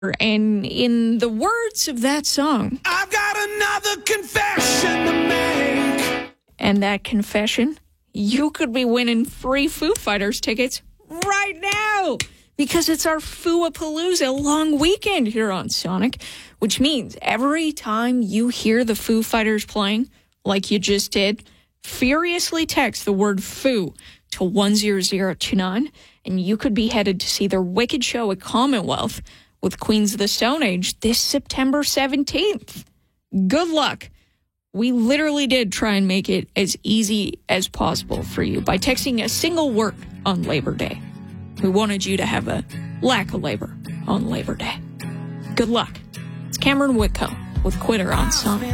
And in the words of that song, I've got another confession to make. And that confession, you could be winning free Foo Fighters tickets right now because it's our Foo-a-Palooza long weekend here on Sonic, which means every time you hear the Foo Fighters playing, like you just did, furiously text the word Foo to 10029, and you could be headed to see their wicked show at Commonwealth with Queens of the Stone Age this September 17th. Good luck. We literally did try and make it as easy as possible for you by texting a single word on Labor Day. We wanted you to have a lack of labor on Labor Day. Good luck. It's Cameron Whitcomb with Quitter on Sonic.